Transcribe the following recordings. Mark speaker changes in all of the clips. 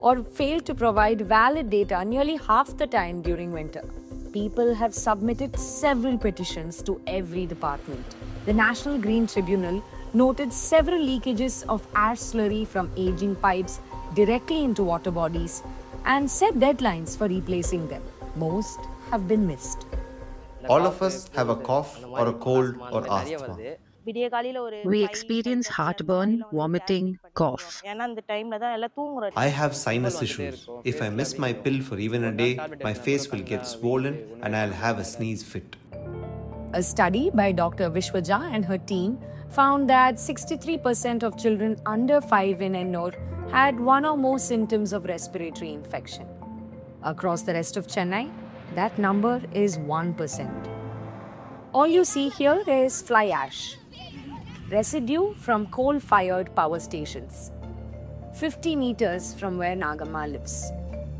Speaker 1: or fail to provide valid data nearly half the time during winter. People have submitted several petitions to every department. The National Green Tribunal noted several leakages of ash slurry from aging pipes directly into water bodies and set deadlines for replacing them. Most have been missed.
Speaker 2: All of us have a cough or a cold or asthma.
Speaker 3: We experience heartburn, vomiting, cough.
Speaker 2: I have sinus issues. If I miss my pill for even a day, my face will get swollen and I'll have a sneeze fit.
Speaker 1: A study by Dr. Vishwaja and her team found that 63% of children under 5 in Ennore had one or more symptoms of respiratory infection. Across the rest of Chennai, that number is 1%. All you see here is fly ash, residue from coal-fired power stations, 50 meters from where Nagamma lives.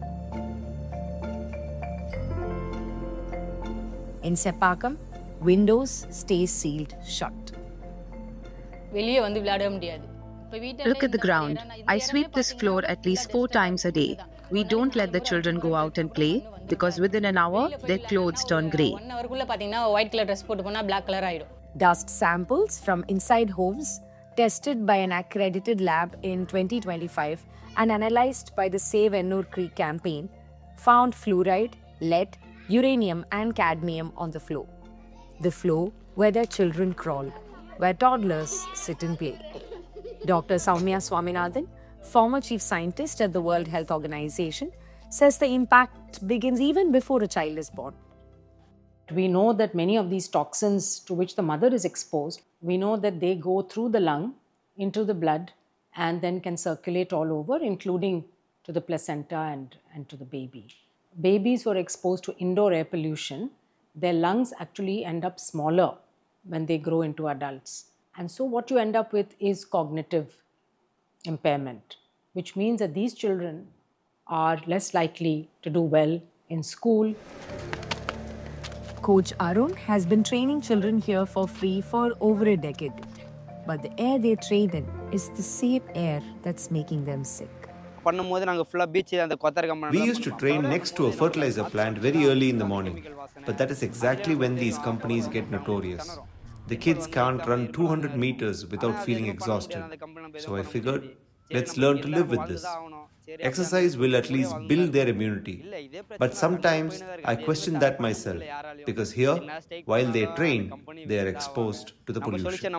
Speaker 1: In Seppakam, windows stay sealed shut.
Speaker 3: Look at the ground. I sweep this floor at least 4 times a day. We don't let the children go out and play because within an hour, their clothes turn grey.
Speaker 1: Dust samples from inside homes tested by an accredited lab in 2025 and analyzed by the Save Ennore Creek campaign found fluoride, lead, uranium and cadmium on the floor. The floor where their children crawl, where toddlers sit and play. Dr. Soumya Swaminathan, former chief scientist at the World Health Organization, says the impact begins even before a child is born.
Speaker 4: We know that many of these toxins to which the mother is exposed, we know that they go through the lung, into the blood, and then can circulate all over, including to the placenta and to the baby. Babies who are exposed to indoor air pollution, their lungs actually end up smaller when they grow into adults. And so what you end up with is cognitive impairment, which means that these children are less likely to do well in school.
Speaker 1: Coach Arun has been training children here for free for over a decade. But the air they train in is the same air that's making them sick.
Speaker 2: We used to train next to a fertilizer plant very early in the morning. But that is exactly when these companies get notorious. The kids can't run 200 meters without feeling exhausted. So I figured, let's learn to live with this. Exercise will at least build their immunity. But sometimes I question that myself, because here, while they train, they are exposed to the pollution.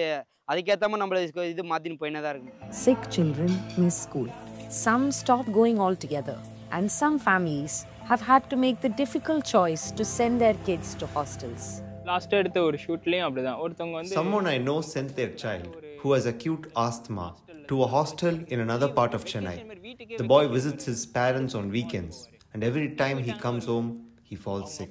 Speaker 1: Sick children miss school. Some stop going altogether, and some families have had to make the difficult choice to send their kids to hostels.
Speaker 2: Someone I know sent their child, who has acute asthma, to a hostel in another part of Chennai. The boy visits his parents on weekends, and every time he comes home, he falls sick.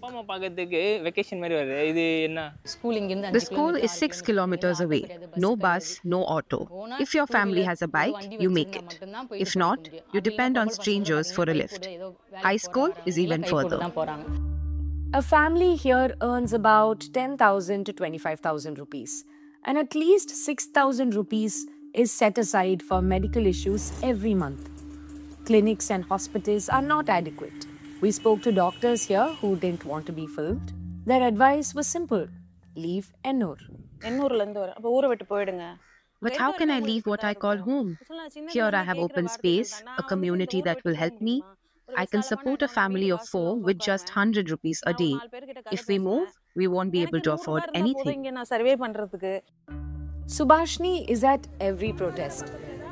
Speaker 3: The school is 6 kilometers away. No bus, no auto. If your family has a bike, you make it. If not, you depend on strangers for a lift. High school is even further.
Speaker 1: A family here earns about 10,000 to 25,000 rupees, and at least 6,000 rupees is set aside for medical issues every month. Clinics and hospitals are not adequate. We spoke to doctors here who didn't want to be filmed. Their advice was simple: leave Ennore.
Speaker 3: But how can I leave what I call home? Here I have open space, a community that will help me. I can support a family of 4 with just 100 rupees a day. If we move, we won't be able to afford anything.
Speaker 1: Subhashni is at every protest.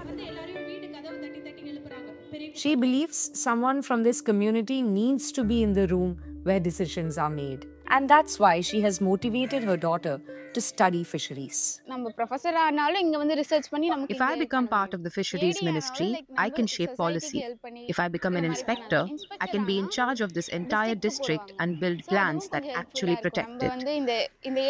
Speaker 1: She believes someone from this community needs to be in the room where decisions are made. And that's why she has motivated her daughter to study fisheries.
Speaker 3: If I become part of the fisheries ministry, I can shape policy. If I become an inspector, I can be in charge of this entire district and build plans that actually protect it.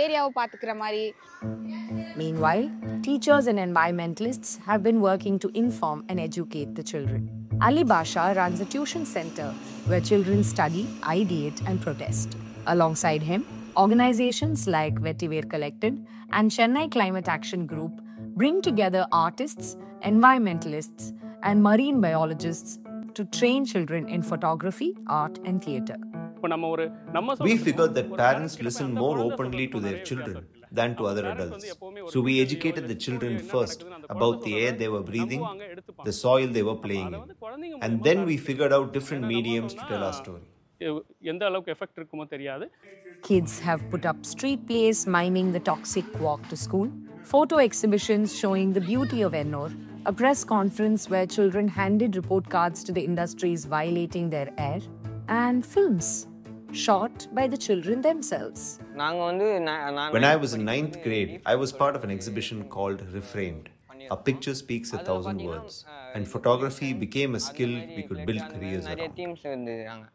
Speaker 1: Meanwhile, teachers and environmentalists have been working to inform and educate the children. Ali Basha runs a tuition center where children study, ideate and protest. Alongside him, organizations like Vetiver Collected and Chennai Climate Action Group bring together artists, environmentalists and marine biologists to train children in photography, art, and theatre.
Speaker 2: We figured that parents listen more openly to their children than to other adults. So we educated the children first about the air they were breathing, the soil they were playing in. And then we figured out different mediums to tell our story.
Speaker 1: Kids have put up street plays miming the toxic walk to school, photo exhibitions showing the beauty of Ennore, a press conference where children handed report cards to the industries violating their air, and films shot by the children themselves.
Speaker 2: When I was in 9th grade, I was part of an exhibition called Reframed. A picture speaks 1,000 words, and photography became a skill we could build careers around.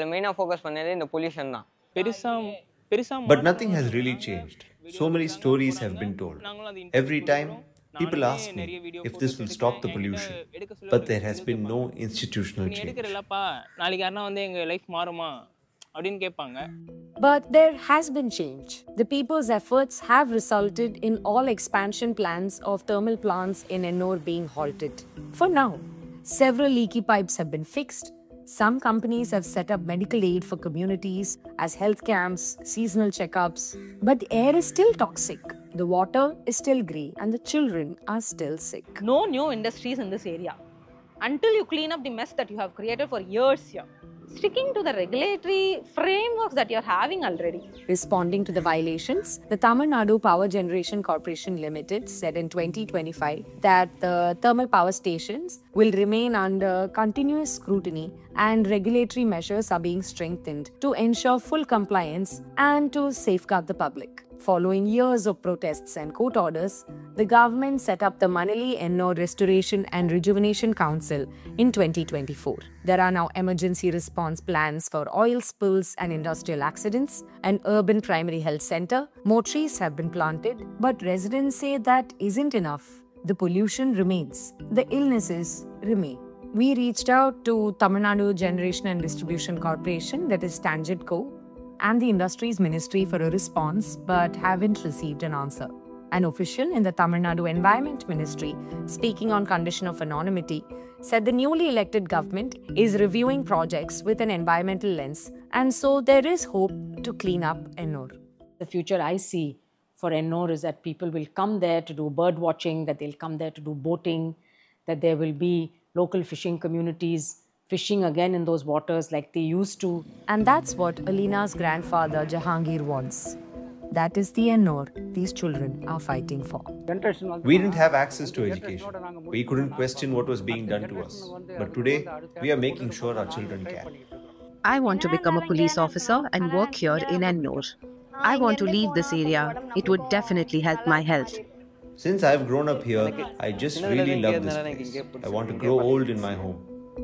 Speaker 2: But nothing has really changed. So many stories have been told. Every time, people ask me if this will stop the pollution, but there has been no institutional change.
Speaker 1: But there has been change. The people's efforts have resulted in all expansion plans of thermal plants in Ennore being halted. For now, several leaky pipes have been fixed. Some companies have set up medical aid for communities as health camps, seasonal checkups. But the air is still toxic, the water is still grey, and the children are still sick.
Speaker 5: No new industries in this area until you clean up the mess that you have created for years here. Sticking to the regulatory frameworks that you're having already.
Speaker 1: Responding to the violations, the Tamil Nadu Power Generation Corporation Limited said in 2025 that the thermal power stations will remain under continuous scrutiny and regulatory measures are being strengthened to ensure full compliance and to safeguard the public. Following years of protests and court orders, the government set up the Manali Ennore Restoration and Rejuvenation Council in 2024. There are now emergency response plans for oil spills and industrial accidents, an urban primary health center, more trees have been planted, but residents say that isn't enough. The pollution remains, the illnesses remain. We reached out to Tamil Nadu Generation and Distribution Corporation, that is TANGEDCO, and the Industries Ministry for a response, but haven't received an answer. An official in the Tamil Nadu Environment Ministry, speaking on condition of anonymity, said the newly elected government is reviewing projects with an environmental lens, and so there is hope to clean up Ennore.
Speaker 4: The future I see for Ennore is that people will come there to do bird watching, that they'll come there to do boating, that there will be local fishing communities fishing again in those waters like they used to.
Speaker 1: And that's what Alina's grandfather Jahangir wants. That is the Ennore these children are fighting for.
Speaker 2: We didn't have access to education. We couldn't question what was being done to us. But today, we are making sure our children can.
Speaker 3: I want to become a police officer and work here in Ennore. I want to leave this area. It would definitely help my health.
Speaker 2: Since I've grown up here, I just really love this place. I want to grow old in my home.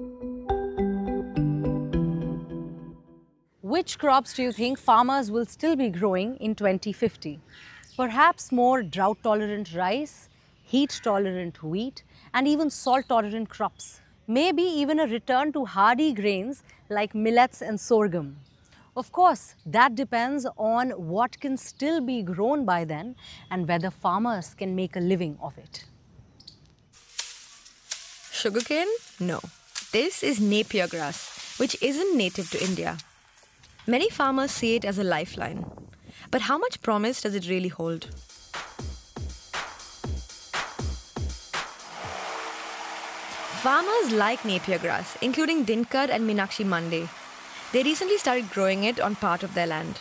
Speaker 5: Which crops do you think farmers will still be growing in 2050? Perhaps more drought-tolerant rice, heat-tolerant wheat, and even salt-tolerant crops. Maybe even a return to hardy grains like millets and sorghum. Of course, that depends on what can still be grown by then and whether farmers can make a living of it.
Speaker 6: Sugarcane? No. This is Napier grass, which isn't native to India. Many farmers see it as a lifeline. But how much promise does it really hold? Farmers like Napier grass, including Dinkar and Meenakshi Mande. They recently started growing it on part of their land.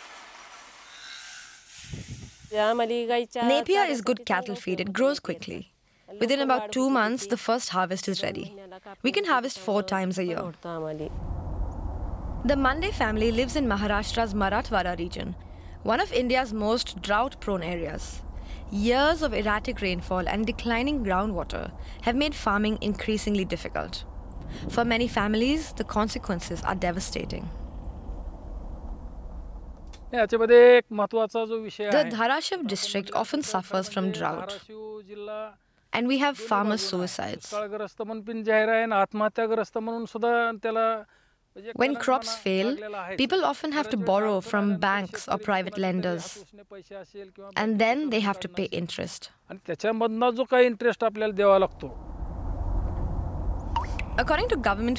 Speaker 6: Napier is good cattle feed. It grows quickly. Within about 2 months, the first harvest is ready. We can harvest 4 times a year. The Mande family lives in Maharashtra's Marathwada region, one of India's most drought-prone areas. Years of erratic rainfall and declining groundwater have made farming increasingly difficult. For many families, the consequences are devastating. The Dharashiv district often suffers from drought. And we have farmer suicides. When crops fail, people often have to borrow from banks or private lenders. And then they have to pay interest. According to government